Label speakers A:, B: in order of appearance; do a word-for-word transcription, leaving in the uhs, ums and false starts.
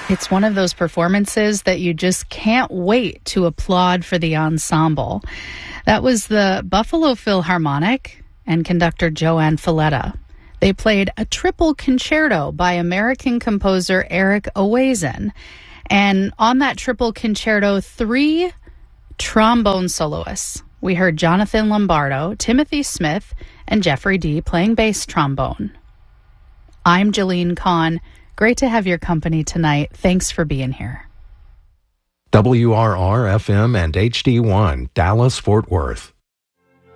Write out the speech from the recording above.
A: It's one of those performances that you just can't wait to applaud for the ensemble. That was the Buffalo Philharmonic and conductor Joanne Falletta. They played a triple concerto by American composer Eric Owazen. And on that triple concerto, three trombone soloists. We heard Jonathan Lombardo, Timothy Smith, and Jeffrey Dee playing bass trombone. I'm Jolene Kahn. Great to have your company tonight. Thanks for being here.
B: W R R F M and H D one, Dallas, Fort Worth.